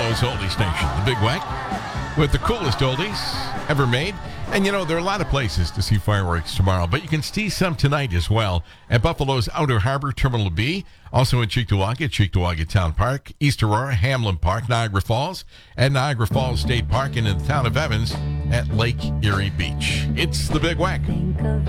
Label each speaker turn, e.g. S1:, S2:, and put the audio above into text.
S1: Buffalo's oldie station, the Big Wack, with the coolest oldies ever made. And there are a lot of places to see fireworks tomorrow, but you can see some tonight as well at Buffalo's Outer Harbor Terminal B, also in Cheektowaga Town Park, East Aurora, Hamlin Park, Niagara Falls, and Niagara Falls State Park, and in the town of Evans at Lake Erie Beach. It's the Big Wack.